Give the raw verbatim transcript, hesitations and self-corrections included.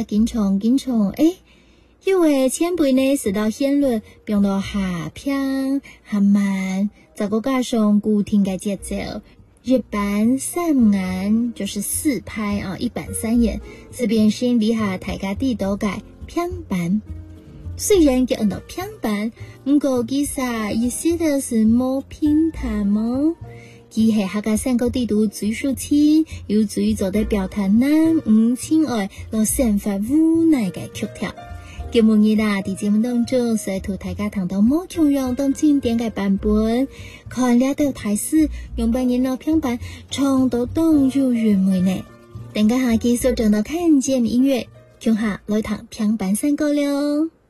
下紧唱紧唱，诶，因为前辈呢是到旋律变到下偏下慢，再个加上固定的节奏，一板三眼就是四拍啊，一板三眼，这边先理下大家地都改偏板。虽然叫到偏板，不过其实意思就是冇平坦哦。佢係客家三個地圖最熟悉，有最做的表達難唔親愛，落想法無奈嘅曲調。節目二啦，喺節目當中，所以同大家談到冇重用當經典嘅版本，看了到台詞，用扮演到偏板，唱到當有韻味呢。等下下期所講到看見音樂，聽下來談偏板三個了。